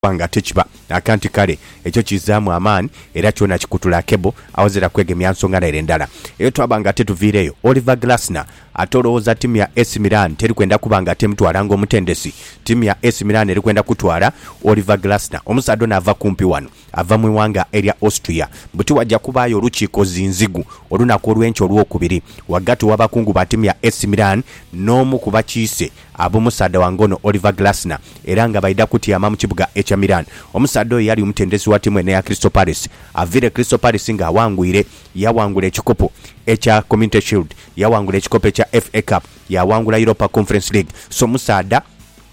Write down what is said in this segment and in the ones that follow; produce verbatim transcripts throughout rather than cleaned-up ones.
banga techiba akanti kale ekyo kizaamu amaani era kyona kikutula kebo awozera kwegemya nsonga na erendala eyo twabanga tetuvireyo Oliver Glasner atolooza timu ya A C Milan teri kwenda kubanga temutwalanga omutendesi timu ya A C Milan eri kwenda kutwala Oliver Glasner omusado nava kumpi wano ava mu wanga area Austria buti wajja kubaayo olukiiko zinzigu olunaku olw'enkyo olwokubiri wagati w'abakungu ba timu ya A C Milan n'omu ku bakiise ab'omusada wangono Oliver Glasner era nga baida kutyama mu kibuga ekya Milan omusada oyo yali omutendesi wa timu ene ya Crystal Palace avire Crystal Palace nga awangwire yawangula ekikopo ekya Community Shield yawangula ekikopo ekya F A Cup yawangula Europa Conference League so musada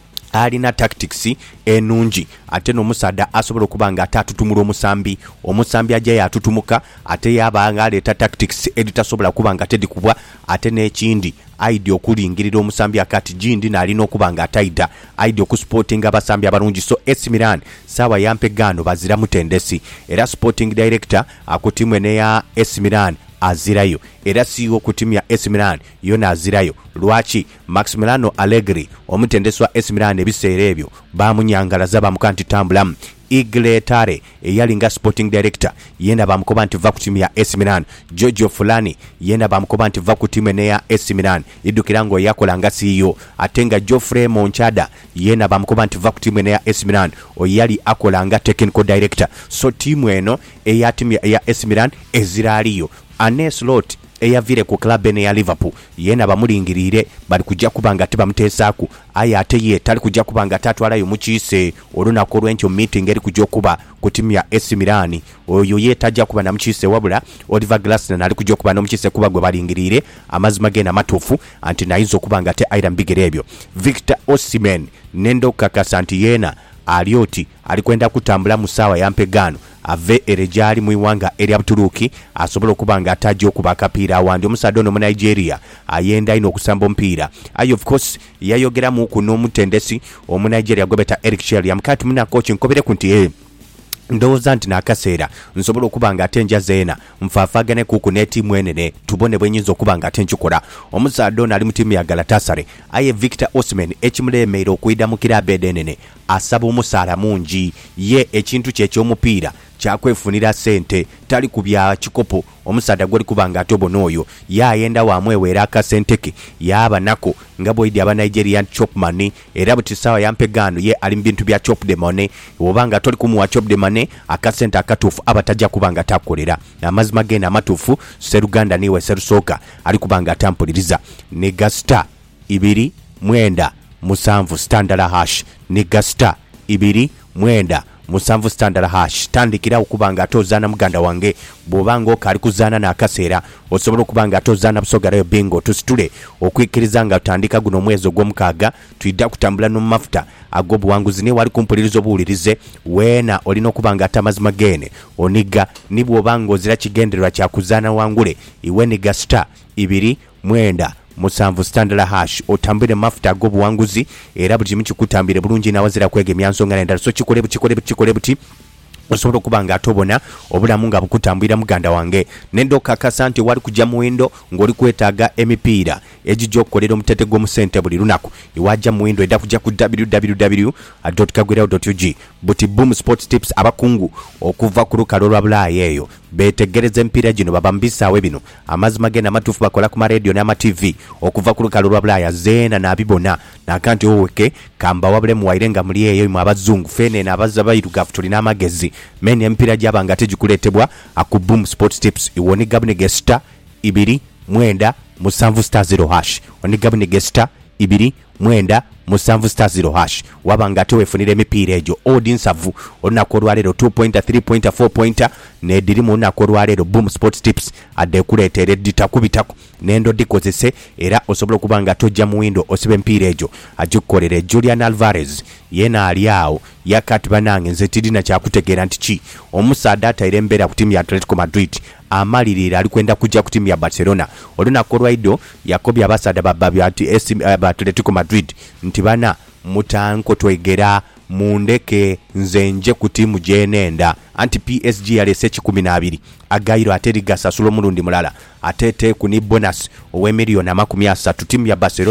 alina tactics enungi ate n'omusada asobola okubanga atatutumula omusambi omusambi ajja yatutumuka ate yabanga aleta tactics editasobola kubanga tedikubwa ate n'ekindi aidi okulingirira omusambi akati jindi nalina okubanga ataida aidi okusporting abasambi abalungi so A C Milan sawa yampe gano bazira mutendesi era sporting director akutimu ene ya A C Milan azirayo era siyo ku timu ya A C Milan yona azirayo lwachi Maximiliano Allegri omutendesi wa A C Milan ebiseera ebyo bamunyangalaza bamukanti tambulamu Igletare eyalinga sporting director yenda bamukoba nti va ku timu ya A C Milan Giorgio Fulani yenda bamukoba nti va ku timu ene ya A C Milan idukirango yakolanga C E O atenga Geoffrey Monchada yenda bamukoba nti va ku timu ene ya A C Milan oyali akolanga technical director so timu eno eya timu ya A C Milan eziraliyo Arne Slot eyavire ku club ene ya Liverpool yena bamulingirire bali kujja kubanga tibamuteesaaku aya ate ye tali kujja kubanga tatwalayo mukiise olunaku olw'enkyo meeting eri kujja okuba ku timu ya A C Milan oyo ye tajja kuba na mukiise wabula Oliver Glasner nali kujja okuba n'omukiise kuba gwe balingirire amazima gena matuufu anti nayinza okubanga te Iron Bigere ebyo Victor Osimhen nendo kakasa nti yena alioti alikwenda kutambula mu ssaawa yampegano ave erejali mu iwanga eri Buturuki asobola okubanga atajja okuba akapiira awandi omusado no mu Nigeria ayenda ino okusamba omupiira ayo of course yayogera mu kuno omutendesi omu Nigeria gwebeta Eric Chelle yamkati muna coach nkobere kunti eh ndowooza nti n'akaseera nsobola okubanga ate njazeena nfaafagane kuku n'etiimu enene tubone bwenyinza okubanga ate nkikola omusado n'ali mu tiimu ya Galatasaray aye Victor Osimhen ekimuleemeera okuyida mu kiraabu enene asaba omusaala mungi ye ekintu kye ky'omupiira kyakwefunira sente tali kubya kikopo omusada gwali kubanga atobona oyo yayenda wamwewera akasente ke yaba nako nga boyidi aba Nigerian chop money era butisawa yampegano ye ali mbintu bya chop de money obanga toli kumuwa chop de money akasente akatufu abatajja kubanga takolera amazima gena amatufu Seruganda niwe Serusoka ali kubanga tampuliriza ne gasta ibiri mwenda musanvu standard hash ne gasta ibiri mwenda musanvu standard hash tandikira okubanga atozana muganda wange bobanga okali kuzana na akaseera osobola okubanga atozana busogarayo bingo tusitule okwikiriza nga tandika guno mwezi gw'omukaaga tuidda kutambula no mafuta ago buwanguzi ne wali kumpulirizo buulirize wena olina okubanga atamazima gene oniga nibwo bango zira kigendererwa kya kuzana wangule iwe niga star ibiri mwenda musanvu standard hash otambire mafuta ago buwanguzi era buli kimu kikutambire bulungi nawazira kwegemya nsonga n'endala so kikole bukikole bukikole buti osobola okubanga atobona obulamu nga bukutambira muganda wange nendo kakasa nti wali kujja muwindo ng'oli kwetaaga emipiira egijja okukolera omutete gw'omusente buli lunaku iwajja muwindo edda kujja ku w w w dot kagwerawo dot u g buti boom sports tips abakungu okuva ku lukalo lwa bulaaya eyo betegereza empiira gino babambisaawe bino amazima gena amatuufu bakola ku maredio n'ama tv okuva ku lukalo lwa bulaaya zeena n'abibona nakanti oweke kamba wabule muwaire nga muli eyo mu abazungu fenene abazza bayirugavu tulina amagezi meni empiira gyabanga tegikuleetebwa aku boom sports tips iwoni gabune gesta ibiri mwenda musanvu star zero hash oni gabune gesta ibiri mwenda musanvu star zero hash wabanga tewefunira emipiira egyo odi nsavu olunaku olwaleero two point three point four point ne dirimu olunaku olwaleero boom sports tips adde kuleetera eddita kubitako nendo dikozese era osobola okubanga tojja muwindo osiba empiira egyo agikukolera Julian Alvarez yena ali awo yakati banange nze tirina kyakutegeera nti ki omusada atayire embeera ku timu ya Atletico Madrid amalirira ali kwenda kujja ku timu ya Barcelona olunaku olwaido yakobya abasada babba ati Atletico Madrid nti bana mutanko twegera mundeke nze nje ku timu jenenda anti P S G yalese kikumi na abiri agayiro ateri gasasulo mulundi mulala atete ku ni bonus owe milioni makumi asatu timu ya Barcelona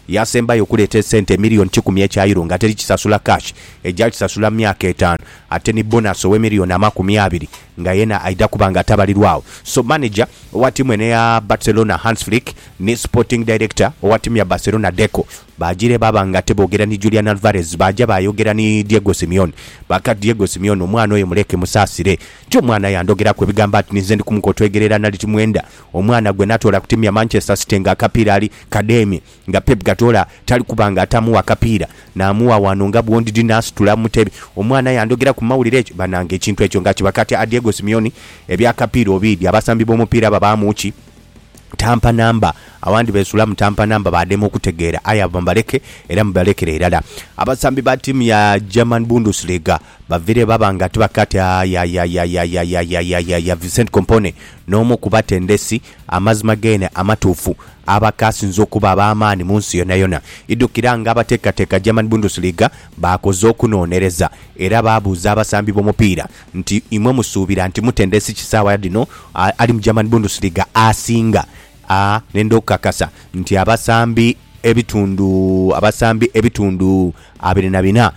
yasembayo okuleeta sente miliyoni kikumi ekya euro nga teri kisasula cash ejja kisasula myaka etaano ate ni bonus owe miliyoni amakumi abiri nga yena aida kubanga tabalirwawo. So manager wa timu ene ya Barcelona Hans Flick ni sporting director wa timu ya Barcelona Deco bajire baba nga tebogera ni Julian Alvarez baja bayogera ni Diego Simeone baka Diego Simeone omwana oyo muleke musasire tyo mwana yandogera ku bigamba ati nize ndi kumukotwegerera nali timwenda omwana gwe natola ku timu ya Manchester City nga kapira ali kademi nga Pep Guardiola tali kubanga atamuwa kapira namuwa wano nga Bwondi Dinas tulamutebe omwana yandogera ku mawulire ekyo banange ekintu ekyo nga kibakati a Diego Simeone ebya kapira obidi abasambi b'omupiira babamuki tampa namba awandi besula mu tampa namba bademo okutegeera aya bambaleke era mubalekere erala abasambi ba timu ya German Bundesliga bavire babanga tubakati ya ya ya ya ya ya ya ya ya ya ya Vincent Kompany nomu kubatendesi amazima gene amatufu abakasinzo kuba abamaani munsi yona yona idukiranga abateekateeka German Bundesliga bakoze okunonereza era babuuza abasambi b'omupiira nti imwe musuubira nti mutendesi kisaawa dino ali mu German Bundesliga asinga a nendo kakasa nti abasambi ebitundu abasambi ebitundu abiri na bina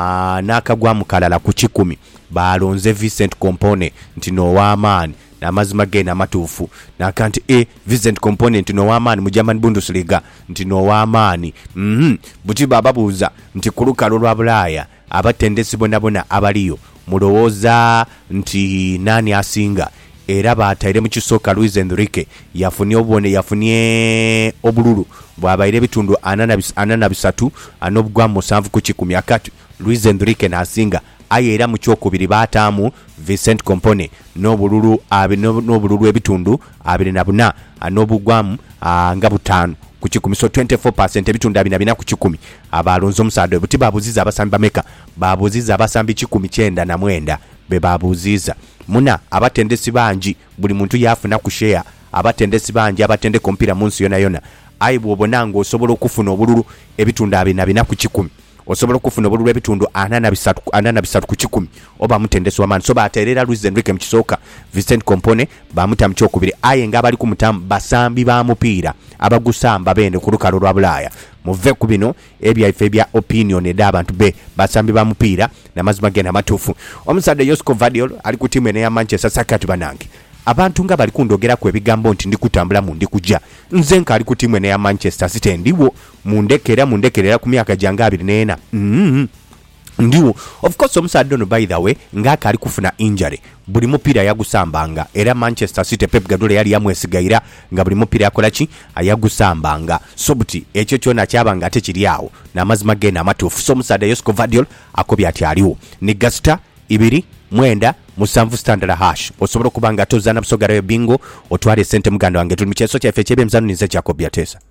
nakagwa mukalala ku kikumi balonze Vincent Kompany nti no wamaani namazima gena matufu nakanti e Vincent Kompany nti no wamaani mu German Bundesliga nti no wamaani mhm buti bababuuza nti kulukalo lwa Bulaya abatendesi bonna bonna abaliyo mulowooza nti nani asinga era bataire mu kisoka Luis Enrique yafunye obone yafunye obululu bwabaire bitundu anana bisatu anobugwa musanvu ku kikumi akati Luis Enrique nasinga aye era mu kyokubiri batamu Vincent Kompany n'obululu n'obululu ebitundu abiri na buna anobugwamu nga butano ku kikumi so twenty-four percent ebitundu abina bina ku kikumi abalonzo omusado buti babuziza abasambi bameka babuziza abasambi kikumi kyenda na mwenda be babuziza muna abatendesi banji buli muntu yafuna ku share abatendesi banji abatende kompira munsi yona yona aibu obonango osobola okufuna obululu ebitundu abina bina ku kikumi osobola okufuna obululu ebitundu anana bisatu anana bisatu ku kikumi oba mutendesi wamani so baterera Luis Enrique mkisoka Vincent Kompany bamuta mchokubiri aye nga bali kumutamu basambi ba mupiira abagusamba bende ku lukalo lwa Bulaya muve ku bino ebyaife bya opinion ed'abantu be basambi ba mupiira namazima gena matufu omusade Josko Vardiol ali ku timu ene ya Manchester Sakati banange abantu nga bali kundogera ku ebigambo nti ndikutambula mu ndikuja nze nka ali ku timu ene ya Manchester City ndiwo mundekera mundekerera ku myaka janga abiri nena mhm ndiwo of course omusade ono by the way ngaka ali kufuna injury buli mupiira yagusambanga era Manchester City Pep Guardiola yali yamwesigaira nga buli mupiira yakola ki ayagusambanga so buti ekyo kyona kyabanga ate kiri awo namazima gena amatufu so omusade Josko Vardiol akobya ati aliwo ni gasta ibiri mwenda musanvu standard hash osobola kubanga tozana busogara yo bingo otwale sente muganda wange tuli mchezo kya fechebe mzanu nize Jacob Yatesa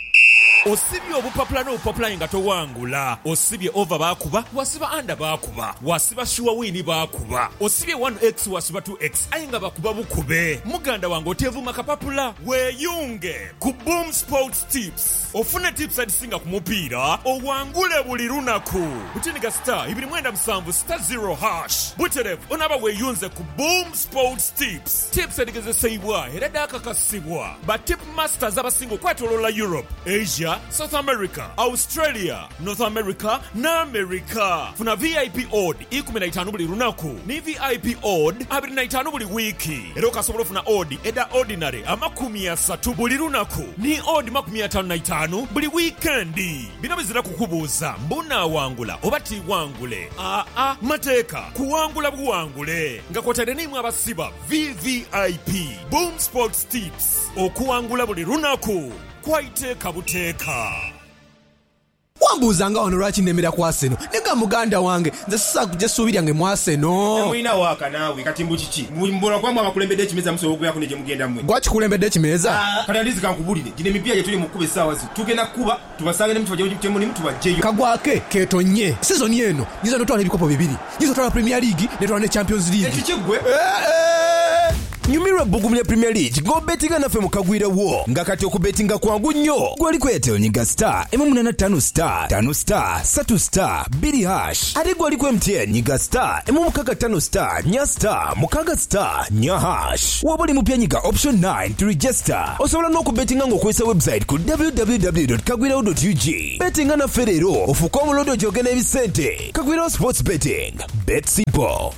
osibye obupapula n'obupapula nga towangula osibye over bakuba wasiba anda bakuba wasiba sure win bakuba osibye one x wasiba two x aye nga bakuba bukube muganda wange otevuma kapapula weyunge ku Boom Sports Tips ofune tips adisinga ku mupiira owangule buli lunaku butiniga star ibiri mwenda musanvu star zero hash buterev onaba weyunze ku Boom Sports Tips tips adigezesebwa era dakakasibwa ba tip masters abasingo kwatolola Europe Asia South America, Australia, North America, na America. Funa V I P odd ikumi na itano buli lunaku. Ni V I P odd abiri na itano buli wiki. Ero kasobola funa odd eda ordinary amakumi asatu buli lunaku. Ni odd makumi atano na itano buli weekendi. Bino bizira kukubuuza mbuna wangula obati wangule. A a mateka kuwangula buwangule. Nga kwatade nimwe abasiba V V I P Boom Sports Tips okuwangula buli lunaku. Kwaite kabuteka wambuzanga ono lwaki nemera ku Arsenal nega muganda wange nze sasa kuje subira nge mu Arsenal mwina waka nawe katimbu kiki mbola kwa mwa kulembedde kimeza muso ogwe yakune je mugenda mwe gwachi kulembedde kimeza kata ndizi kankubulire gine mipia je tuli mukube sawa zi tugenda kuba tubasange ne mtubaje temu ni mtu bajeyo kagwake ketonye season yeno nizo ndotwala ebikopo bibiri nizo twala Premier League ne twala ne Champions League ekigwe eh eh nyumirwa bbugumu lya Premier League ng'obetinga naffe mu kagwirawo nga kati okubetinga kwangu nnyo gwali kwetero nyiga star emu munana ttaano star ttaano star ssatu star bbiri hash ate gwali ku M T N nyiga star emu mukaaga ttaano star nnya star mukaaga star nnya hash waba oli mupya nyiga option nine to register osobola n'okubetinga ng'okozesa website ku w w w dot kagwirawo dot u g betinga naffe leero ofuuke omulondo gy'ogenda ebisente. Kagwirawo sports betting bet simple.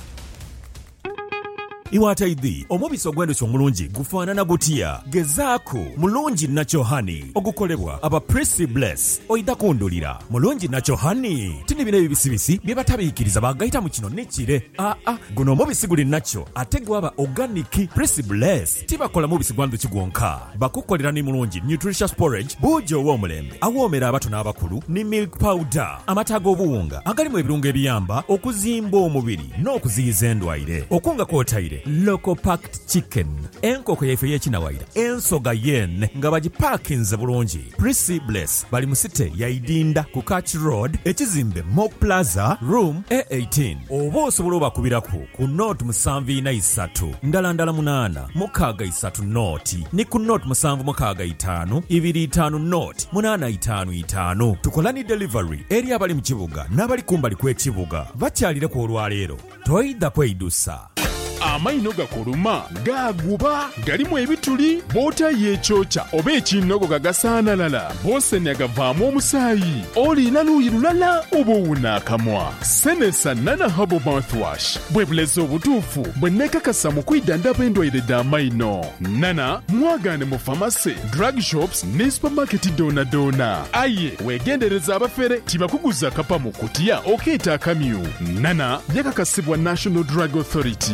Iwataidhi omubisi ogw'endhuki omulungi gufaanana gutya? Gezaako mulungi Natural Honey ogukolebwa aba Prissy Bless oyita kundulira mulungi Natural Honey tini bino ebibisibisi bye batabiikiriza bagayita mu kino nekire aa ah, guno omubisi guli nakyo ate gwaba organic. Prissy Bless tibakola mubisi gwa ndhuki gwonka bakukolera ni mulungi nutritious porridge buugi ow'omulembe awoomera abato n'abakulu ni milk powder amata ag'obuwunga agalimu ebirungo ebiyamba okuzimba omubiri n'okuziyiza endwaire okunga kwotaire local packed chicken enkoko yaife y'ekinawaira ensoga yen nga bagipakinze bulungi. Prissy Bless bali mu site yaidinda ku Catch Road ekizimbe Mock Plaza room A eighteen oba osobola obakubiraku ku note musanvu ina isatu ndala ndala munana mukaaga isatu noti ni ku note musanvu mukaaga itaano ibiri itaano note munana itaano itaano. Tukola ni delivery eri abali mu kibuga n'abali kumbali kw'ekibuga bakyalire ku olwaleero toyidda kweyidusa. Amaino gakoluma gaguba galimu ebituli bota yechocha oba ekinogo gagasaanalala bose nyagavaamu omusaayi olina luuyi lulala oba owunaakamwa. Senesa Nana Herbal Mouthwash bwe bulezi obutuufu bwe neekakasa mu kwidandaba endwaire d'amaino. Nana mwagaane mu famasi, drug shops ne supermarket doona doona. Aye weegendereza abafere tibakuguza kapa mu kutiya okeeta akamyu. Nana yakakasibwa National Drug Authority.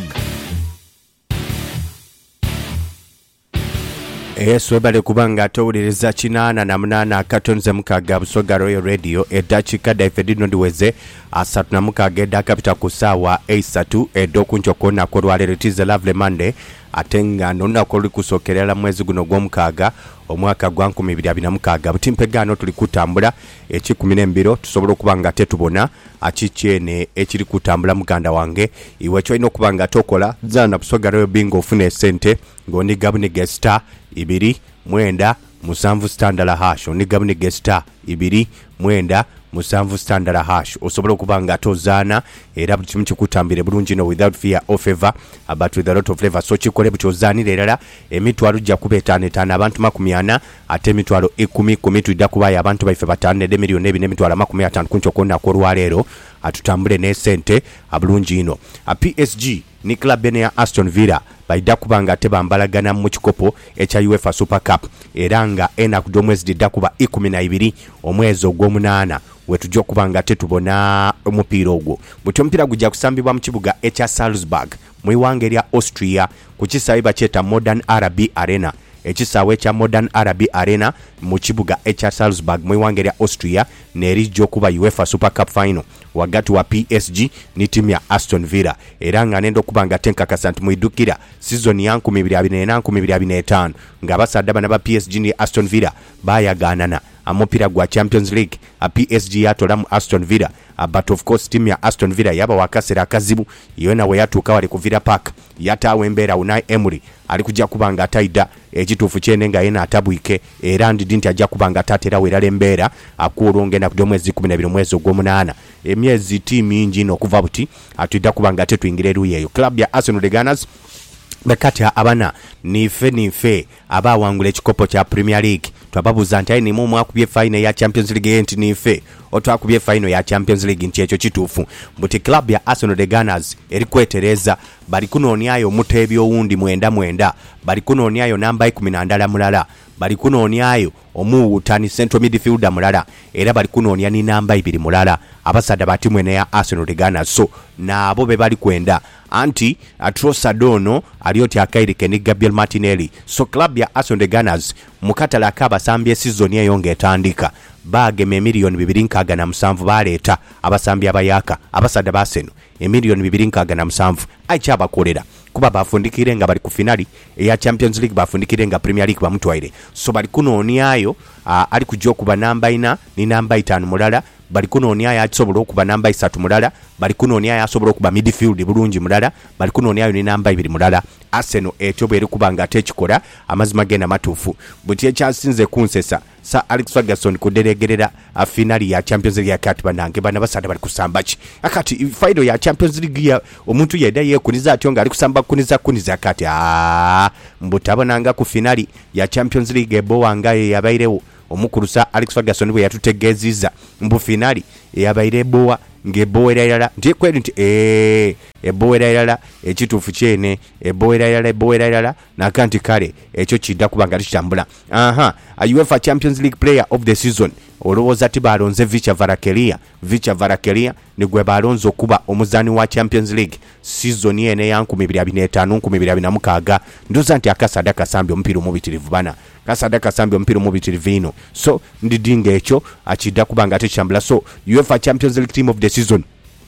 Yesu ebale kubanga atowuliriza kinaana na munana akatonze mukaaga Busoga Royal Radio eddakiika daife dino ndiweze asatu na mukaaga edda kapita ku ssaawa eisatu edda okunjoko olunaku olwaleero. It is a lovely Monday ate nga n'olunaku oluli kusookerera mwezi guno gw'omukaaga omwaka gwa nkumi bbiri abiri na mukaaga. Butimpegaano tuli kutambula ekikumi n'embiro tusobola okuba nga tetubona akikyene ekiri kutambula muganda wange iwe kyolina okuba nga tokola zaana Busoga Royal binga ofuna esente ng'oniga buniga star ibiri mwenda musanvu standala hash oniga buniga star ibiri mwenda musanvu standala hash osobola okuba nga tozaana era buli kimu kikutambire bulungi no without fear or favor but with a lot of flavor. So kikole bukyozaanira erala emitwalo gya kuba etaano etaano abantu makumi ana ate emitwalo ikumi kumi tudda kubayo abantu baife bataano ne miliyoni ebiri n'emitwalo amakumi ataano kunkyoko olunaku olwaleero atutambule n'esente abulungi ino. A P S G ni club ene ya Aston Villa baidda kuba nga tebambalagana mu kikopo ekya UEFA Super Cup era nga enaku gy'omwezi didda kuba ikumi na ibiri omwezi ogw'omunaana wetujja okuba nga tetubona omupiira ogwo. Butyo omupiira gujja kusambibwa mu kibuga ekya Salzburg mu iwanga erya Austria ku kisaawe bakyeta Modern Arabi Arena. Ekisaawe ekya Modern Arabi Arena mu kibuga ekya Salzburg mu iwanga erya Austria nerijja okuba UEFA Super Cup final wagati wa P S G ni timu ya Aston Villa era nga nenda okuba nga tenkakasa nti muidukira season ya nkumi bbiri abiri n'ena nkumi bbiri abiri n'etaano nga basadde bana ba P S G ni Aston Villa bayagaanana amupiira gwa Champions League. A P S G yatola mu Aston Villa uh, but of course timu ya Aston Villa yaba wakasera akazibu yona we yatuuka wali ku Villa Park yataawe embeera Unai Emery ali kujja kubanga ataida ekituufu kyene nga yena atabwike era ndidi nti ajja kubanga atatera werala embeera akuolongenda ku mwezi kumi na bbiri mwezi ogw'omunaana emyezi tiimu mingi ino okuva buti atudda kubanga tetuyingira eruyi eyo. Club ya Arsenal the Gunners bekati abana nife nife abawangula ekikopo kya Premier League twababuza nti ayini mu mwakubye final ya Champions League enti nife otwakubye final ya Champions League nti ekyo kituufu mbuti club ya Arsenal the Gunners eri kwetereza bali kunoonyayo mutebyo wundi mwenda mwenda bali kunoonyayo namba ikumi na ndala mulala bali kunoonyayo omuwutani central midfielder mulala era bali kunoonya ni namba ibiri mulala abasada ba timu ene ya Arsenal the Gunners. So nabo be bali kwenda anti Trossard alioti akairike ni Gabriel Martinelli. So club ya Arsenal the Gunners mukatala akaba sambye season eyo ngetandika bageme miliyoni bibiri nkaaga na musanvu baleeta abasambi abayaka abasada ba Arsenal emiliyoni bibiri nkaaga na musanvu aicha bakolera kuba bafundikire nga bali ku finali eya Champions League bafundikire nga Premier League bamutwaire. So bali kunoonyayo eyo uh, ali kujja okuba namba ina ni namba itaano mulala bali kunoonya yasobola okuba namba isatu mulala bali kunoonya yasobola okuba midfield bulungi mulala bali kunoonya ni namba ibiri mulala Arsenal etyo bweri kubanga atechikola amazima genda matuufu buti ekyasinze kunsesa Sir Alex Ferguson kuderegerera a finali ya Champions League yakati banange bana basada bali kusamba ki akati final ya Champions League ya omuntu yeda ye kuniza atyo nga ali kusamba kuniza kuniza akati ah mbutabonanga ku finali ya Champions League ebo wangaye yabairewo omukulu Sir Alex Ferguson bwe yatutegeziza mbu finali yabaire boa ngeboera ilala ndiye kweli nti eh eboera ilala ekitufu kyene eboera ilala eboera ilala nakanti kale ekyo kidda kubanga kitambula aha a UEFA Champions League player of the season olowooza ati balonze Vicha Varakelia Vicha Varakelia ni gwe balonze okuba omuzani wa Champions League season yene ya nkumi bbiri abiri n'etaano nkumi bbiri abiri na mukaaga ndoza nti akasada kasambi omupiira omubitirivu bana kasada kasambi omupiira omubitirivu ino so ndidinga ekyo akidda kubanga tekitambula so UEFA Champions League team of the season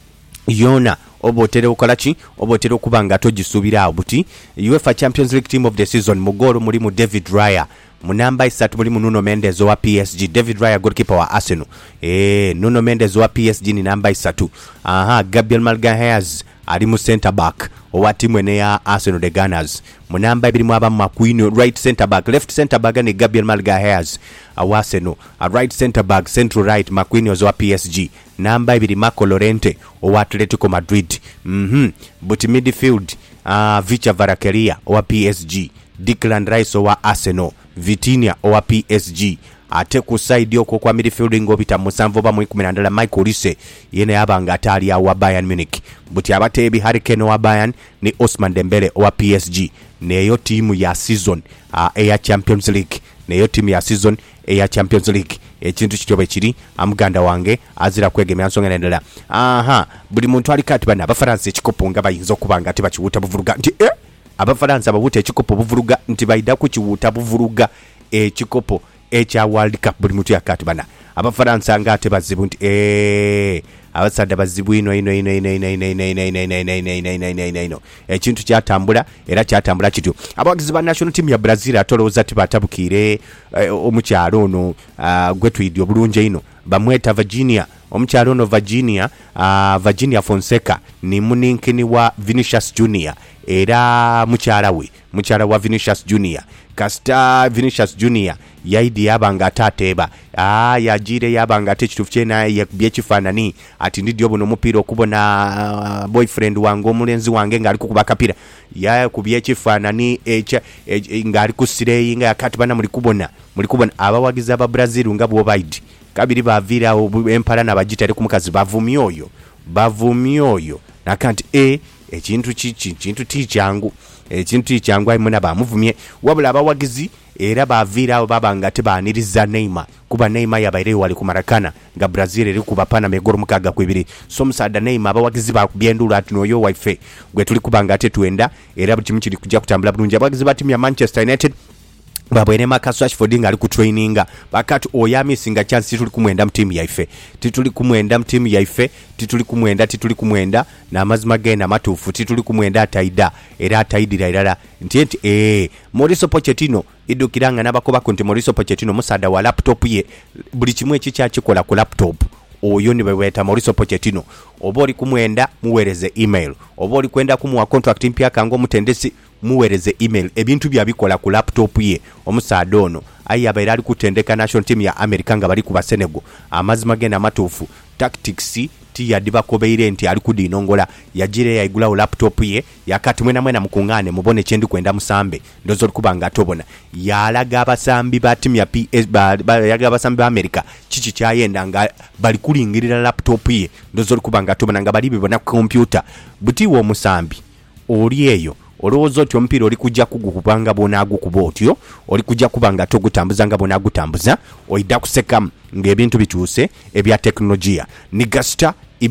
yona obotere okolachi obotere okubanga togisuubira buti UEFA Champions League team of the season mugoro mulimu David Raya munamba isatu mulimu Nuno Mendes wa P S G David Raya goalkeeper wa Arsenal eh Nuno Mendes wa P S G ni namba isatu aha Gabriel Magalhaes ali mu center back owa timu ene ya Arsenal the Gunners munamba ibiri mu aba McQueen right center back left center back ni Gabriel Magalhaes wa Arsenal a right center back central right McQueen wa P S G namba ibiri Marco Llorente owa Atletico Madrid mhm but midfield uh, Vicha Varakelia wa P S G Declan Rice wa Arsenal Vitinha wa P S G ate ku side okwo kwa midfielding obita musanvu ba mu kumi na ndala Michael Olise yene yabanga atali wa Bayern Munich buti abatebi Harry Kane wa Bayern ni Ousmane Dembele wa P S G neyo timu ya season uh, ya Champions League neyo timu ya season ya Champions League ekintu kityobe kiri amuganda wange azira kwegemya nsonga ndala aha buli muntu ali kati bana abafaransa ekikopo nga bayinza okubanga ati bakiwuta buvuruga nti eh abafaransa babuta ekikopo buvuruga nti bayida ku kiwuta buvuruga ekikopo echa World Cup buli mutu yakati bana abafaransa nga ate bazibu nti eh abasada bazibu ino ino ino ino ino ino ino ino ino ino ino ino ino ino ino ino ekintu kyatambula era kyatambula kityo abawagizi ba national team ya Brazil atolooza ati batabukire omukyalo ono gwe tuyidi obulungi ino bamweta Virginia omukyalo ono Virginia Virginia Fonseca ni muninkini wa Vinicius Junior era mukyala we mukyala wa Vinicius Junior kasita Vinicius Junior yaidi yabanga atateba ah yajire yabanga ate kitufu kyena yakubye kifanani ati ndidio buno mupira okubona uh, boyfriend wange omulenzi wange ngali kukuba kapira yakubye kifanani echa e, ngali kusire inga yakati bana muri kubona muri kubona abawagiza aba Brazil ngabo baidi kabiri bavira empala nabagitale kumukazi bavumye oyo bavumye oyo nakanti e ekintu kichi kintu tichangu ekintu kyangu ayimuna bamuvumye wabula abawagizi era bavira abo babanga tebaniriza Neymar kuba Neymar yabaire wali kumarakana nga Brazil eri kubapana megoro mukaga kwibiri so musada Neymar abawagizi bakubyendula ati noyo wife gwe tuli kubanga ate tuenda era butimu kiri kujja kutambula bulungi abawagizi ba timu ya Manchester United babwene Marcus Rashford ngali ku traininga bakati oyami singa chance tituli kumwenda mu timu yaife tituli kumwenda mu timu yaife tituli kumwenda tituli kumwenda na mazima gena matufu tituli kumwenda ataida era ataidira irala nti eh Mauricio Pochettino idukiranga nabakoba konti Mauricio Pochettino musada wa laptop ye buli kimwe eki kyakikola ku laptop oyo ni bweta Mauricio Pochettino obori kumwenda muwereze email obori kwenda kumuwa contract mpya kango mutendesi muwereze email ebintu byabikola ku laptop ye omusada ono ayabaira ali kutendeka national team ya America nga bali kuba Senegal amazima gena matufu tactics ti yadiba kobeire nti ali kudinongola yajire yaigula laptop ye yakati mwena mwena mukungane mubone chendi kwenda musambe ndozo kubanga tobona yalaga abasambi ba timu ya P S ba, ba yaga abasambi ba America chichi kyayenda nga bali kulingirira laptop ye ndozo kubanga tobona nga bali bibona ku computer buti wo musambi oli eyo olowooza otyo omupiira oli kujja kugukubanga bonaagukuba otyo oli kujja kubanga togutambuza nga bonaagutambuza oidda kusekamu ng'ebintu bituuse ebya tekinologiya ni gasita ibiri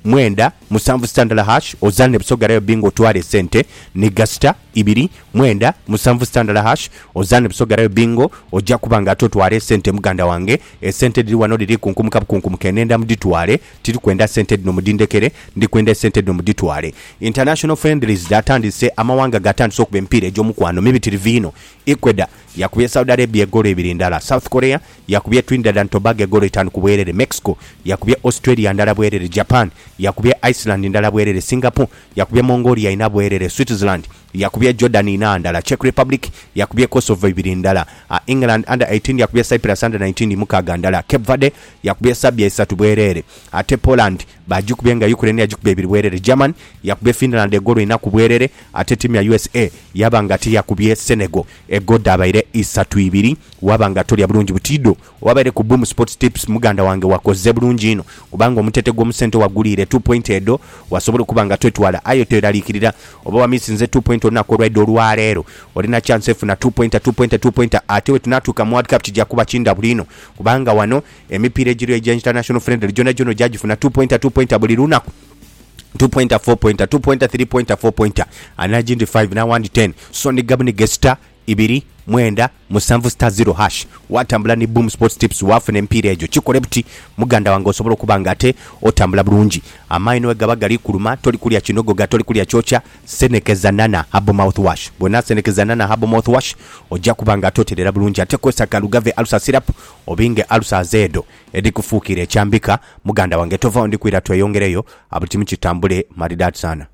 mwenda musanvu standala hash ozanne busoga rayo bingo twale sente ne gasta ibiri mwenda musanvu standala hash ozanne busoga rayo bingo ojja kubanga atotwale sente muganda wange esente diri wano diri kunkumuka kunkumuka nenda muditwale tiri kwenda sente dino mudindekere ndi kwenda sente dino muditwale. International friendlies datandise amawanga gatandise okuba empira egy'omukwano mibitiri vino. Ecuador yakubye Saudi Arabia egolo ebiri ndala, South Korea yakubye Trinidad and Tobago egolo etaano ku bwerere, Mexico yakubye Australia ndala bwerere, Japan yakubye Iceland ndala bwerere, Singapore yakubye Mongolia ina bwerere, Switzerland yakubye Jordan ina ndala, Czech Republic yakubye Kosovo ibiri ndala, uh, England under eighteen yakubye Cyprus under nineteen mukaga ndala, Cape Verde yakubye Serbia isatu bwerere, ate Poland bajukubye nga Ukraine yajukubye ebiri bwerere, German yakubye Finland egolo ina ku bwerere, ate timu ya U S A yabanga ti yakubye Senegal egoda abaire isatu ibiri. Wabanga tolya bulungi butido wabaire ku Boom Sports Tips muganda wange wakoze bulungi ino kubanga omutete gw'omusente wagulire two point edo wasobola kubanga twetwala ayo teralikirira oba wamisinze two point onako olwedde olwaleero olina chance efuna two point two point two point ate we tunatuuka mu World Cup kijja kuba kinda bulino kubanga wano emipiira egiri egya international friendly jona jono jajifuna two point two point buli lunaku two point four point two point three point four point anagindi five na one ten so ni gabni gesta ibiri mwenda musanvu star zero hash watambula ni Boom Sports Tips wafuna empira ejo kikole buti muganda wange osobola kubanga ate otambula bulungi amaino egaba gali kuluma toli kulya kinogo gatoli kulya chocha senekeza nana habo mouthwash bona senekeza nana habo mouthwash ojja kubanga atoterera bulungi ate kosa kalugave alusa syrup obinge alusa zedo edi kufukire chambika muganda wange tova ondi kwira tweyongereyo abuti mukitambule maridati sana.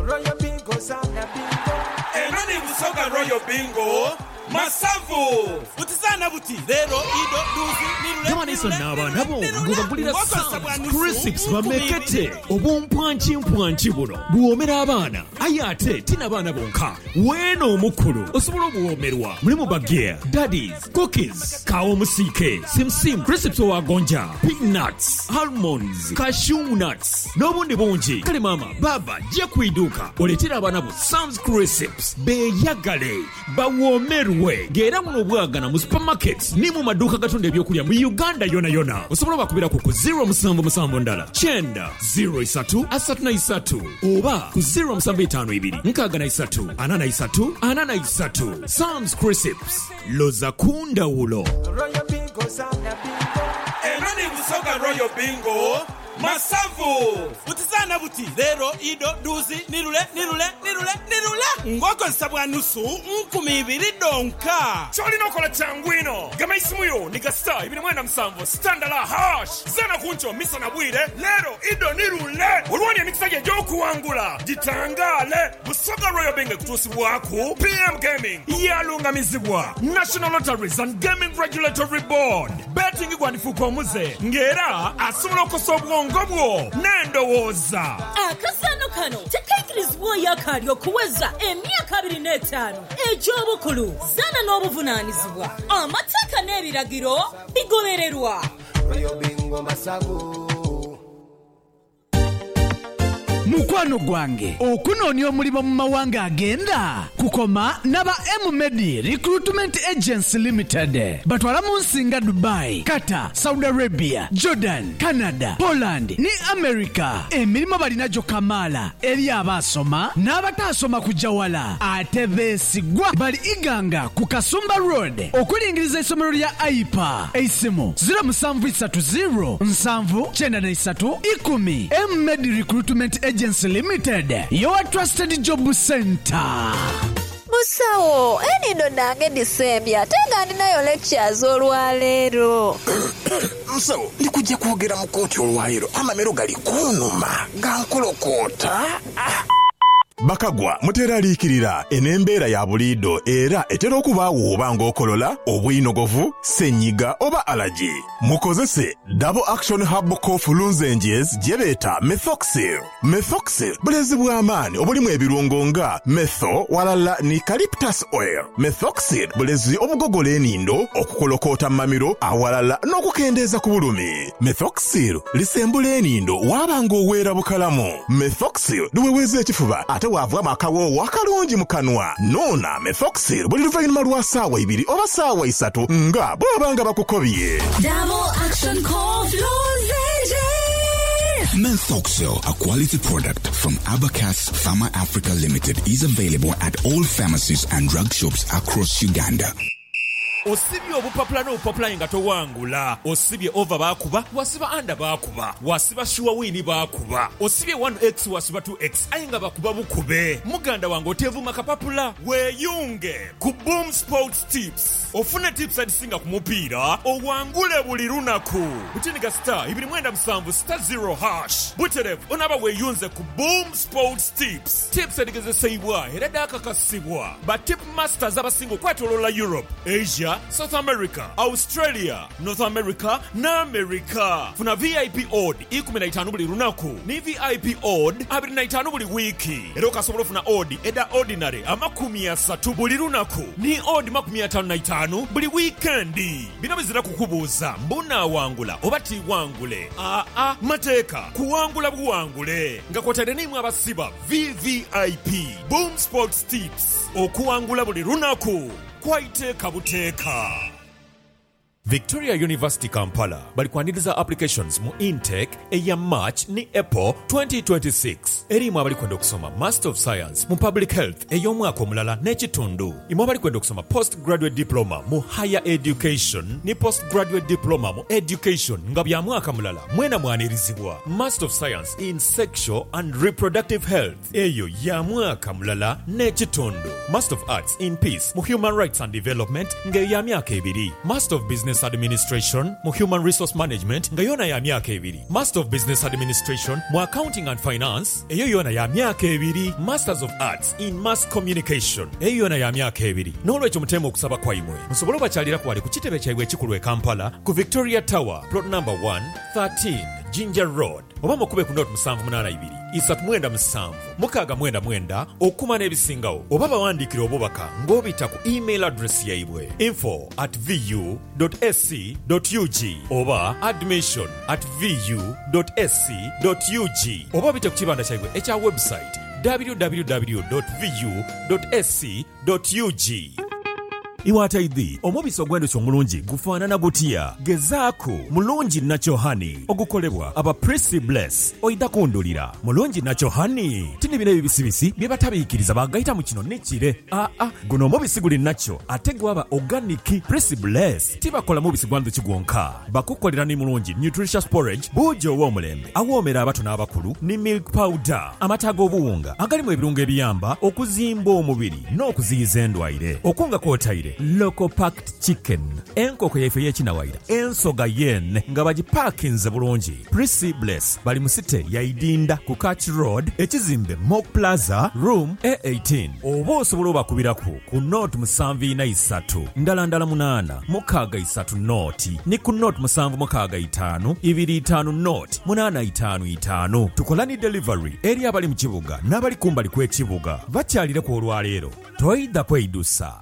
Royal Bingo Masavu utizana buti lero ido duzi nirule jamani sonna abana bo ngobagulira crisps bamekete obumpwanchi mpwanchi buno buwomera abana ayate tina abana bonka weno omukulu osobola obuwomerwa mulimu bagia daddies cookies kawo musike simsim crisps owagonja peanuts almonds cashew nuts n'obundi bungi kale mama baba jja kwiduka oletera abana bo Sam's crisps beyagale bawomerwa ngera muno bwagana mu supermarkets ni mu maduka gatunda ebyokulya mu Uganda yona yona osobola bakubira ku zero musanvu musanvu ndala chenda zero isatu asatu na isatu oba ku zero musanvu itaano ibiri nkaga na isatu anana isatu anana isatu. Sam's Crisps loza kunda ulo Royal Bingo sana bingo enani busoga Royal Bingo Masavu utizana buti lero ido duzi nirule nirule nirule nirule ngoko nsabwa nusu nkumi ibiri donka choli nokola changwino gama isimuyo nigasta ibiri mwenda msambo standala hash zana kuncho misa na bwire lero ido nirule ulwani mikisage joku wangula jitangale busoga Royal Bingo kutusi waku P M Gaming yalunga mizibwa National Lotteries and Gaming Regulatory Board betting igwandifuko omuze ngera asumula okosobwa ngobwo nendowoza akasano kano tekaikirizibwa yakalyo kuweza emyaka abiri n'etaano egy'obukulu zana n'obuvunaanyizibwa amateeka n'ebiragiro bigobererwa. Royal Bingo Masavu mukwano gwange okunonya omulimu mu mawanga agenda kukoma naba M-Medi Recruitment Agency Limited batwala mu nsinga Dubai, Qatar, Saudi Arabia, Jordan, Canada, Poland ni America. Emirimu balina gyo kamala eri abasoma n'abatasoma kujawala ate beesigwa bali iganga ku Kasumba Road okulingiriza essomero lya I P A. Eisimu zero musanvu isatu zero nsanvu kyenda na isatu ikumi. M-Medi Recruitment Agency Limited, your trusted job center. Musawo, eni ndo nange disembya, tenga ndinayo lectures olwaleero. Musawo, ndikujja kwogera mu kooti olwaleero, amamero gali kunuma, gankolokota. Bakagwa muteraliikirira enembeera ya buliido era etera okubaawo oba ng'okolola obuyinogovu ssenyiga oba alaji. Mukozese Double Action Herbal Cough Lozenges gye beeta Methoxyl. Methoxyl bulezi bw'amaanyi obulimu ebirungo nga metho walala ni eucalyptus oil. Methoxyl bulezi obugogola enindo okukolokoota mamiro awalala n'okukendeeza ku bulumi. Methoxyl lisembula enindo waabanga oweera bukalamu. Methoxyl luweweeza ekifuba ate wavwa akawoowo akalungi mu kanwa. Noona Methoxyl buli luvannyuma lwa ssaawa ibiri oba ssaawa isatu nga bw'abanga bakukobye. Double Action Cough Lozenges Menthocil, a quality product from Abacus Pharma Africa Limited, is available at all pharmacies and drug shops across Uganda. Osibye obupapula n'obupapula nga towangula. Osibye over bakuba, wasiba under bakuba. Wasiba sure wini bakuba. Osibye one X wasiba two X ayinga bakuba bukube. Muganda wange otevuma kapapula. Weyunge ku Boom Sports Tips. Ofune tips adisinga ku mupiira, owangule buli lunaku. Butiniga star ibiri mwenda musanvu star zero hash. Buterevu onaba weyunze ku Boom Sports Tips. Tips adigezesebwa era dakakasibwa ba tip masters abasinga okwetoloola Europe, Asia, South America, Australia, North America na America. Funa V I P odd ikumi na itaano buli lunaku ni V I P odd abiri na itaano buli wiki. Era okasobola ofuna odd eda ordinary amakumi asatu buli lunaku ni odd makumi ataano na itaano buli weekendi. Bino bizira kukubuuza mbuna wangula oba ti wangule. A a mateeka kuwangula buwangule nga kwotadde nimwe abasiba V V I P Boom Sports Tips okuwangula buli lunaku. Kwaite kabuteka. Victoria University Kampala bali kwaniriza applications mu intake eya March ni April twenty twenty-six. Erimu abali kwenda okusoma Master of Science mu Public Health ey'omwaka omulala n'ekitundu. Imu abali kwenda okusoma Postgraduate Diploma mu Higher Education ni Postgraduate Diploma mu Education nga bya mwaka mulala mwena mwanirizibwa. Master of Science in Sexual and Reproductive Health eyo ya mwaka mulala n'ekitundu. Master of Arts in Peace mu Human Rights and Development nga ya myaka ebiri. Master of Business Administration mu Human Resource Management nga yona ya myaka ebiri. Master of Business Administration mu Accounting and Finance eyo yona ya myaka ebiri. Masters of Arts in Mass Communication eyo yona ya myaka ebiri. N'olwekyo mutemu okusaba kwaimwe musobole bakyalira ku wali ku kitebe kyabwe ekikulu e Kampala ku Victoria Tower plot number one thirteen Ginger Road oba mukube ku note musanvu munana ibiri isatu mwenda musanvu mukaga mwenda mwenda okuma n'ebisingawo oba bawandiikira obubaka ng'obita ku email address yaibwe info at vu dot s c dot u g oba admission at vu dot s c dot u g oba bite ku kibanda kyaibwe ekya website w w w dot vu dot s c dot u g. Iwataidhi omubisi ogw'endhuki omulungi gufaanana gutya? Gezaako mulungi Natural Honey ogukolebwa aba Prissy Bless oida kundulira mulungi Natural Honey tini bino ebibisibisi bye batabiikiriza bagayita mu kino nekire. Aa ah, guno omubisi guli natural ate gwaba organic. Prissy Bless tibakola mubisi gwa ndhuki gwonka, bakukolera ni mulungi nutritious porridge buujo ow'omulembe awoomera abato n'abakulu ni milk powder amata ag'obuwunga agalimu ebirungo ebiyamba okuzimba omubiri n'okuziyiza endwaire. Okunga kwotaire local packed chicken enkoko yaife y'ekinawaira ensoga yen nga bagipakinze bulungi. Prissy Bless bali mu site ya Idinda ku Catch Road ekizimbe Mock Plaza room A eighteen oba osobola obakubiraku ku note musanvu ina isatu ndala ndala munana mukaaga isatu noti ni ku note musanvu mukaaga itaano ibiri itaano note munana itaano itaano. Tukola ni delivery eri abali mu kibuga n'abali kumbali kw'ekibuga bakyalire ku olwaleero toyida kweyidusa.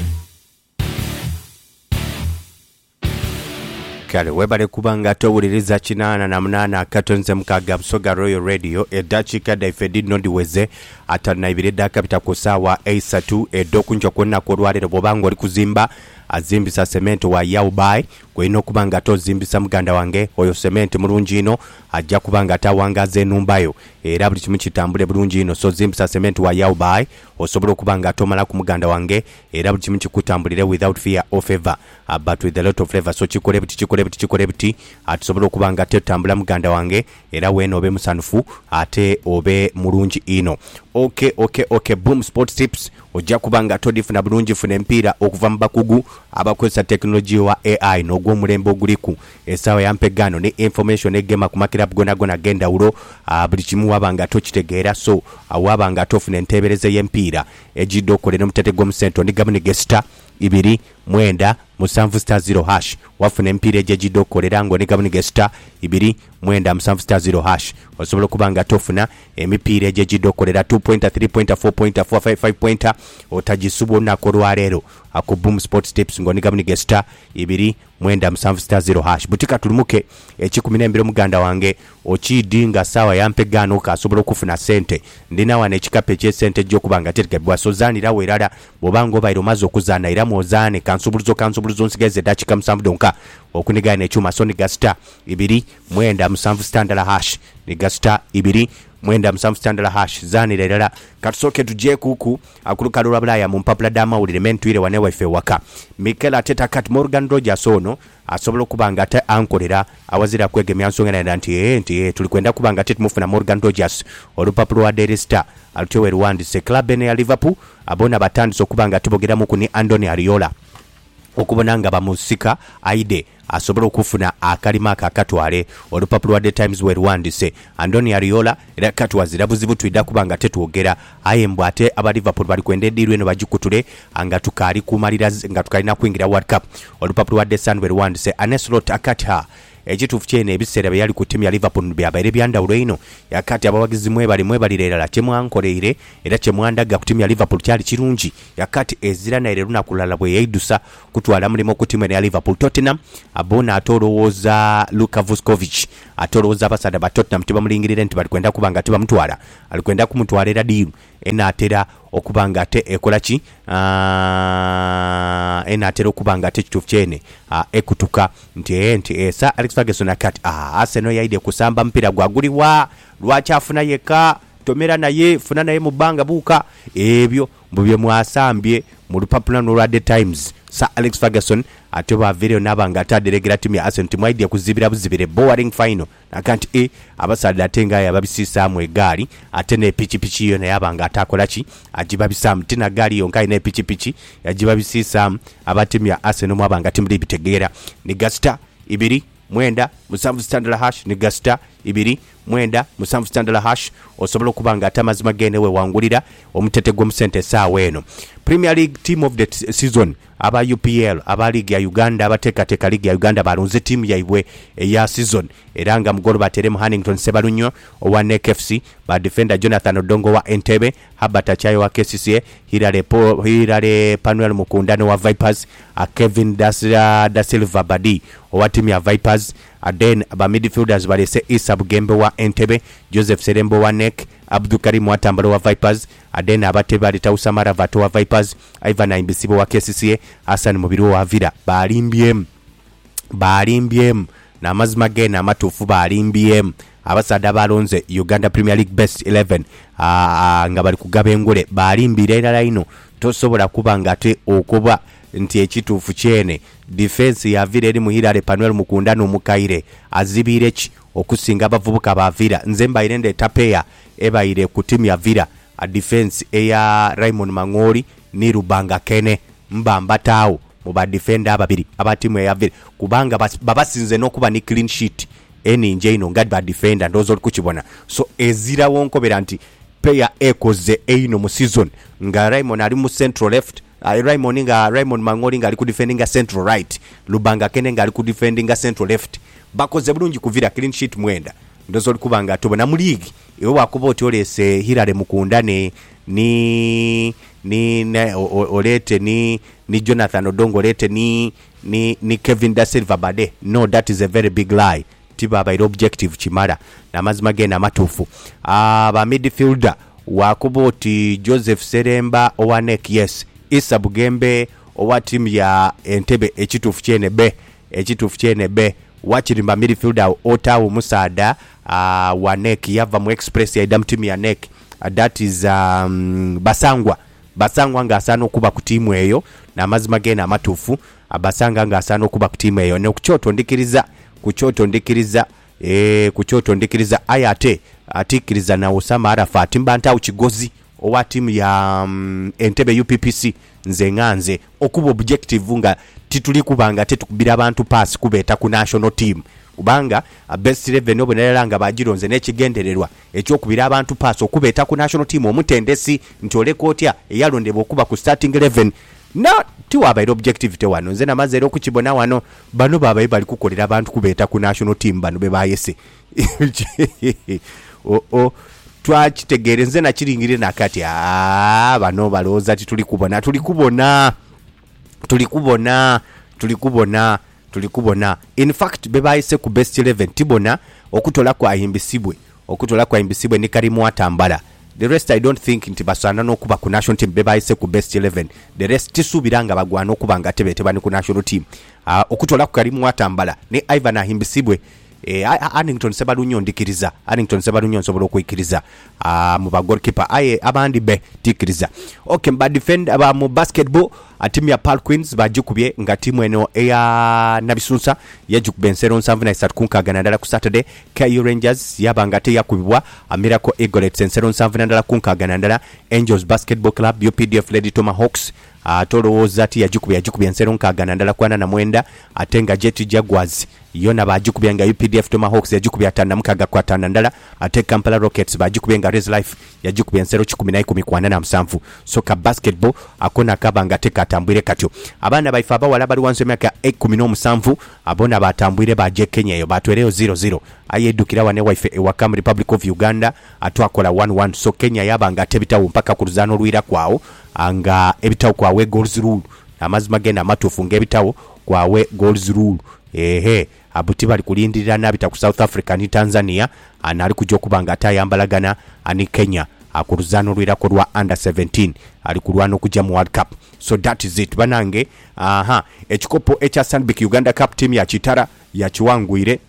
Kale webale kubanga towuliriza kinaana na munana akatonze mukaga Busoga Royal Radio eddakiika daife dino ndiweze ataano na ibiri eddaaka bita ku ssaawa eisatu eddokunja kwonna kw'olwaleero bw'obanga oli kuzimba azimbisa semento wa Yaubai kwino kubanga tozimbisa muganda wange oyo semento mulungi ino ajja kubanga atawangaza enumbayo era buli kimu kitambule bulungi ino. So zimbisa semento wa Yaubai osobola kubanga tomala ku muganda wange era buli kimu kikutambulire without fear or favor uh, but with a lot of flavor. So kikole biti kikole biti kikole biti atusobola kubanga tetambula muganda wange era weno obe musanufu ate obe mulungi ino. Okay okay okay Boom Sports Tips ojja kubanga todifuna bulungi funa empiira okuva mu bakugu abakozesa teknology wa A I n'ogwo omulembe oguliku esawa yampegano ne information egema ku makirab gona gona genda ulo uh, buli kimu wabanga tokitegeera. So awabanga tofuna entebereze y'empiira ejidde okolera omutete gw'omusento ne gabune gesta ibiri mwenda musanvu star zero hash wafuna empiira ejejidde okolera ngo ne gabune gesta ibiri mwenda musanvu star zero hash osobola kubanga tofuna emipiira ejejidde okolera two pointer three pointer four pointer four five five pointer otagisubwa olunaku olwaleero ku Boom Sports Tips ngoniga munige star ibiri mwenda musanvu star zero hash butika tulimuke ekikumi n'embiri muganda wange okidinga sawa yampegano kasobola okufuna sente ndina wana ekikape kye sente jjo kubanga terekebwa sozanira werala bobango bayiro mazo okuzana ira mozane kansubuluzo kansubuluzo nsigeze dakika musanvu donka okunigana ekyuma so niga star ibiri mwenda musanvu standard hash niga star ibiri mwenda musanvu standard hash zanira erala katusoke tuje kuku akuluka lwa bulaya mu mpapula dama ulire mentwire wane wife waka Mikel Arteta kat Morgan Rogers ono asobola kubanga ate ankolera awazira kwegemya nsonga na nti eh nti tulikwenda kubanga ate tumufuna Morgan Rogers olupapula wa Daily Star alitowe Rwanda club ne ya Liverpool abona batandise okubanga tubogera mu kuni Andoni Ariola okubona nga bamusika aide asobola okufuna akalima akakatwale olupapula wa The Times we Rwanda se Andoni Ariola era katwazira buzibu twida kubanga tetwogera ayembwa ate aba Liverpool bali kwende dirwe no bagikutule anga tukali kumalira nga tukalina kuingira World Cup olupapula wa The Sun we Rwanda se Aneslot akatha ekitufu kyene ebiseera byali ku timu ya Liverpool byabaire byandawulo ino yakati abawagizi mwe bali mwe balirera kyemwankoleere era kyemwandaga ku timu ya Liverpool kyali kirungi yakati ezira na ereruna kulala bwe yaidusa kutwala mulimo ku timu ya Liverpool. Tottenham abona atolowooza Luka Vuskovic atolowooza abasada ba Tottenham tibamulingirira nti bali kwenda kubanga tibamutwala alikwenda kumutwalira diru enatera okubanga ate ekola ki ah enatera okubanga ate kitufu kyene ah, ekutuka nti enti esa Alex Ferguson akati ah Arsenal yaide kusamba mpira gwaguliwa lwachafuna yeka tomera naye funa naye mubanga buka ebyo mbubye mwasambye mu lupapula no The Times Sir Alex Ferguson atoba video nabanga ataderegera timu ya Arsenal timu idea kuzibira buzibire boring final nakanti e abasada atenga yababisisa mu egali atene pichi pichi yo nayabanga atakola ki ajibabisa mtina gali yonka ine pichi pichi yajibabisisa abatimu ya Arsenal mwabanga timu libitegera ni gasta ibiri mwenda musanvu standard hash ni gasta ibiri mwenda musanvu standard hash osobola kubanga atamazima gene we wangulira omutete gwo musente sawa eno. Premier League team of the season aba U P L aba league ya Uganda abateka teka league ya Uganda balonze team yaibwe ya season eranga mugoro batere mu Hannington Sebalunyo owa N E C F C ba defender Jonathan Odongo wa Entebbe Habata Chayo wa K C C A Hilare po Hilare Panuel Mukundane wa Vipers a Kevin Dasra da Silva Badi owa team ya Vipers aden ba midfielders balese Isa Bugembe wa Entebbe Joseph Serembo wa N E C Abdul Karim Watambalo wa Vipers aden abate bali Tausamara Vato wa Vipers Ivan Imbisibo wa K C C A Hassan Mubiru wa Vira balimbyem balimbyem na mazima gena amatufu balimbyem abasada balonze Uganda Premier League best eleven aa nga bali kugaba engule balimbira era ino tosobola kubanga ate okuba nti ekitufu kyene defense ya Vira eri muhirale Panuel Mukundano mukaire azibire ki okusinga abavubuka ba Vira nzemba irende tapeya ebaire ku timu ya Vira a defense eya Raymond Mangori ni Rubanga Kene mbamba tawo mu ba defender ababiri aba timu ya Vira kubanga babasinze nokuba ni clean sheet eni nje ino ngadi ba defender ndozo kukibona so ezira wonkobera nti player ekoze eino mu season nga Raymond ali mu central left uh, Raymond nga Raymond Mangori nga ali ku defending central right Lubanga Kene nga ali ku defending central left bakoze bulungi kuvira clean sheet mwenda ndozo kubanga tubona mu league ewe wakuba otolese Hilare Mukundane ni ni ne, o, olete ni ni Jonathan Odongo olete ni ni ni Kevin Da Silva Bade no that is a very big lie tiba by objective chimara na mazima gena matufu aba midfielder wakuboti Joseph Seremba owanek yes Isa Bugembe owa team ya Entebbe ekitufu kyene be ekitufu kyene be wachirimba midfielder Otawu Musada uh, wanek yava mu express ya idam team ya N E C uh, that is um, Basangwa Basangwa nga asana okuba ku timu eyo na mazima gena matufu abasanga nga asana okuba ku timu eyo ne kuchoto ndikiriza kuchoto ndikiriza eh kuchoto ndikiriza ayate atikiriza na Osama Arafat mbanta uchigozi owa timu ya um, Entebbe U P P C nze nganze okuba objective nga tituli kubanga tetukubira abantu pass kubeta ku national team ubanga best eleven obonelanga bagironze n'ekigendererwa ekyokubira abantu pass okubeta ku national team omutendesi ntole kotya eyalondebwa okuba ku starting eleven na tiwabaira objective wano nze namaze okukibona wano bano babaye bali kukolera abantu kubeta ku national team bano be bayese o o twakitegeere nze nakiringire nakati ah bano balooza tituli kubona tuli kubona tulikubona tulikubona tulikubona in fact bebayise ku best eleven tibona okutola kwa ayimbisibwe okutola kwa ayimbisibwe ne Karimu Atambala. The rest I don't think nti basana n'okuba ku national team bebayise ku best eleven. The rest tisubiranga bagwana okuba nga tebetebani ku national team. Uh, okutola ku Karimu Atambala ne Ivan ayimbisibwe eh Annington Sebalunyo ndikiriza Annington Sebalunyo nsobola okwikiriza uh, mu ba goalkeeper aye abandi be tikiriza. Okay, mba defend aba mu basketball atimu ya Pearl Queens bajukubye nga timu eno eya Nabisunsa yajukubye nsero nsanvu na isatu kunkagana ndala ku Saturday. K U Rangers yabanga te yakubibwa Miracle Eagles nsero nsanvu na ndala kunkagana ndala. Angels Basketball Club U P D F Lady Tomahawks atolowooza ati yajukubye yajukubye nsero nkagana ndala kwana na mwenda atenga Jet Jaguars yona bajukubye nga U P D F Tomahawks yajukubye atana mukaga kwa tana ndala ate Kampala Rockets bajukubye nga Res Life yajukubye nsero kikumi na ikumi kwana na musanvu. Soka basketball akona kabanga teka atambwire katyo abaana baifa abawala bali wansi emyaka ekumi n'omusanvu abona batambwire baje Kenya eyo batwereyo zero zero ayedukira wane wife ewaka mu Republic of Uganda atwakola one one. So Kenya yabanga tebitawo mpaka ku luzano lwira kwawo anga ebitawo kwawe goals rule amazima gena matufu ngebitawo kwawe goals rule ehe abuti bali kulindirira nabita ku South Africa ni Tanzania anali kujja kubanga atayambalagana ani Kenya akuruzano lwira ko lwa under seventeen ali kulwana kujja mu World Cup. So that is it banange. Aha ekikopo echa Stanbic Uganda Cup team ya Chitara ya Chiwangwire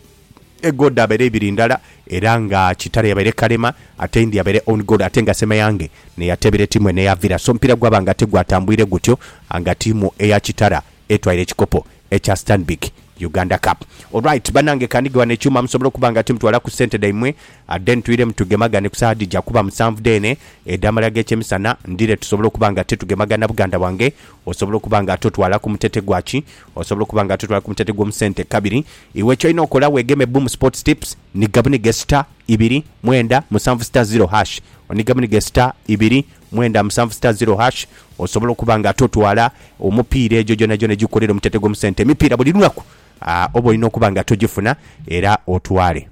egoda bere birindala eranga Chitara yabere Kalema ate ndi yabere on goal atenga sema yange ne yatebere timu ne yavira. So mpira gwabanga tegwa tambwire gutyo anga timu eya Chitara etwaire ekikopo echa Stanbic Uganda Cup. Alright banange kanigwa ne chuma msobolo kubanga timu twala ku center daimwe aden tuire mtugemagane kusadi jakuba msanvu dene edamala geche misana ndire tusobolo kubanga tetugemagana Buganda wange osobolo kubanga totwala ku mutete gwachi osobolo kubanga totwala ku mutete gwo msente kabiri iwe cho ino kola wegeme boom sports tips ni gabuni gesta ibiri mwenda musanvu star zero hash oni gabuni gesta ibiri mwenda musanvu star zero hash osobolo kubanga totwala omupire jojo na jone jukolero mutete gwo msente mipira buli lunaku Uh, obo ino kubanga tojifuna era otwale.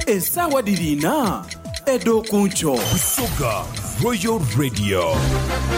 Esawa dirina edo kuncho Busoga Royal Radio.